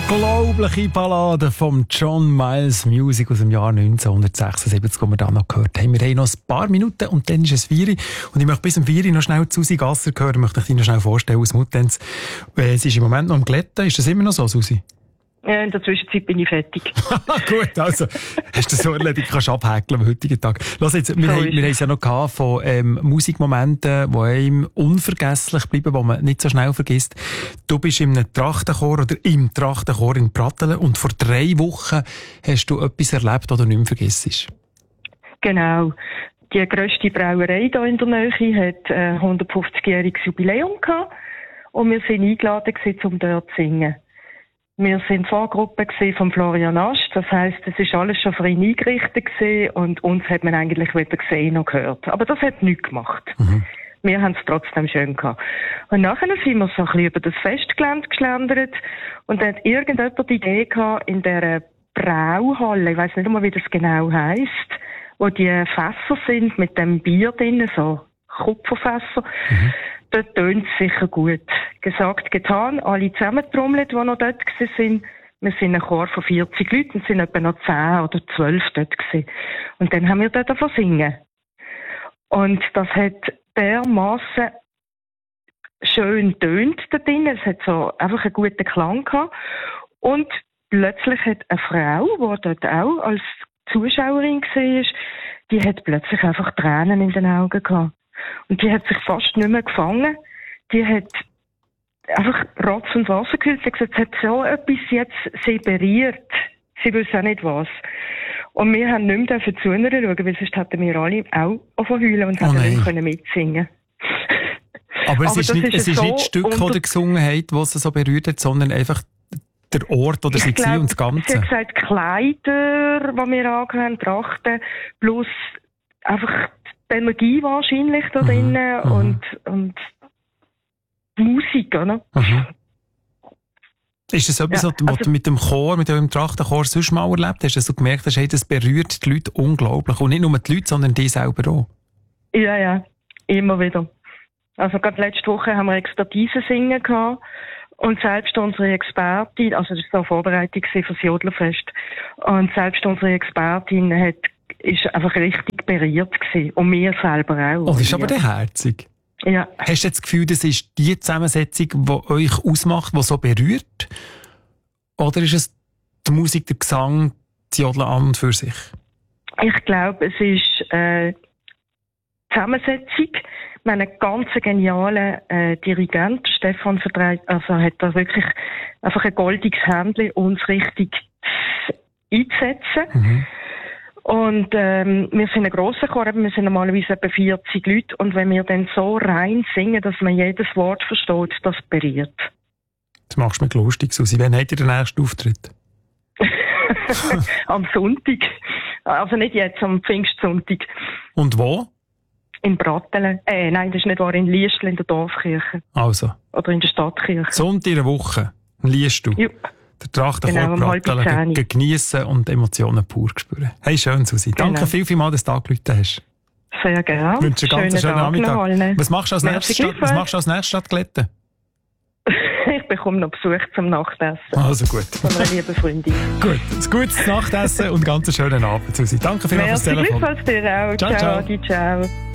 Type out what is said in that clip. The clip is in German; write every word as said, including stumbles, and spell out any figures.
Unglaubliche Ballade von John Miles, Music aus dem Jahr neunzehnhundertsechsundsiebzig, die wir da noch gehört haben. Wir haben noch ein paar Minuten und dann ist es vier. Und ich möchte bis um vier noch schnell Susi Gasser hören. Ich möchte dich noch schnell vorstellen aus Muttenz. Sie ist im Moment noch am Glätten. Ist das immer noch so, Susi? Ja, in der Zwischenzeit bin ich fertig. Gut, also hast du so erledigt, kannst du abhäkeln am heutigen Tag. Lass jetzt, wir, so haben, wir haben es ja noch gehabt von ähm, Musikmomenten, die einem unvergesslich bleiben, die man nicht so schnell vergisst. Du bist in einem Trachtenchor oder im Trachtenchor in Pratteln und vor drei Wochen hast du etwas erlebt, das du nicht mehr vergisst. Genau. Die grösste Brauerei hier in der Nähe hat ein äh, hundertfünfzigjähriges Jubiläum gehabt und wir sind eingeladen gewesen, um dort zu singen. Wir sind Vorgruppe von Florian Asch, das heisst, es ist alles schon für ihn eingerichtet gewesen und uns hat man eigentlich weder gesehen noch gehört. Aber das hat nichts gemacht. Mhm. Wir haben es trotzdem schön gehabt. Und nachher sind wir so ein bisschen über das Festgelände geschlendert und dann hat irgendjemand die Idee gehabt, in dieser Brauhalle, ich weiss nicht einmal, wie das genau heisst, wo die Fässer sind mit dem Bier drin, so Kupferfässer. Mhm. Dort tönt es sicher gut. Gesagt, getan, alle zusammentrommelt, die noch dort waren. Wir sind ein Chor von vierzig Leuten und sind etwa noch zehn oder zwölf dort gewesen. Und dann haben wir dort davon singen. Und das hat dermassen schön tönt da drin. Es hat so einfach einen guten Klang gehabt. Und plötzlich hat eine Frau, die dort auch als Zuschauerin war, die hat plötzlich einfach Tränen in den Augen gehabt. Und die hat sich fast nicht mehr gefangen. Die hat einfach Rotz und Wasser gehüllt. Sie hat gesagt, es hat so etwas jetzt sie berührt. Sie wissen auch nicht was. Und wir haben nicht mehr zuschauen, weil sonst hätten wir alle auch heulen und hätten oh nicht können mitsingen. Aber es Aber ist, nicht, ist, es ist so nicht das Stück, das ihr gesungen habt, das sie so berührt hat, sondern einfach der Ort oder sie glaub, und das Ganze. Sie hat gesagt, Kleider, die wir angehört haben, Trachten, plus einfach die Energie wahrscheinlich da drinnen mhm, und, und die Musik, oder? Mhm. Ist das etwas, ja, was also, du mit dem Chor, mit eurem Trachtenchor sonst mal erlebt hast, dass du gemerkt hast, hey, das berührt die Leute unglaublich? Und nicht nur die Leute, sondern die selber auch? Ja, ja, immer wieder. Also gerade letzte Woche haben wir Expertise singen gehabt. Und selbst unsere Expertin, also das war eine Vorbereitung für das Jodlerfest, und selbst unsere Expertin hat, ist einfach richtig berührt gewesen. Und wir selber auch. Oh, das ist aber der herzig. Ja. Hast du das Gefühl, das ist die Zusammensetzung, die euch ausmacht, die so berührt? Oder ist es die Musik, der Gesang, das Jodeln an und für sich? Ich glaube, es ist äh, die Zusammensetzung. Wir haben einen ganz genialen äh, Dirigent, Stefan vertreibt, also hat da wirklich einfach ein goldiges Händchen, uns richtig einzusetzen. Mhm. Und ähm, wir sind ein grosser Chor, wir sind normalerweise etwa vierzig Leute und wenn wir dann so rein singen, dass man jedes Wort versteht, das berührt. Das machst du mir lustig, Susi. Wann habt ihr den nächsten Auftritt? Am Sonntag. Also nicht jetzt, am Pfingstsonntag. Und wo? In Pratteln. Äh, nein, das ist nicht wahr, in Liestl, in der Dorfkirche. Also. Oder in der Stadtkirche. Sonntag in der Woche. Liest du. Ja. Der Trachtenchor genau, Pratteln, ge- geniessen und Emotionen pur spüren. Hey, schön, Susi. Danke genau. viel, viel mal, dass du angerufen hast. Sehr gerne. Ich wünsche dir einen ganz schönen Nachmittag. Was machst du als nächstes Stadt, was machst du als nächstes Stadt Glätten? Ich bekomme noch Besuch zum Nachtessen. Also gut. Von einer lieben Freundin. Gut, ein gutes Nachtessen und einen ganz schönen Abend, Susi. Danke vielmals fürs Telefon. Merci, dir auch. Ciao, ciao. Ciao. ciao.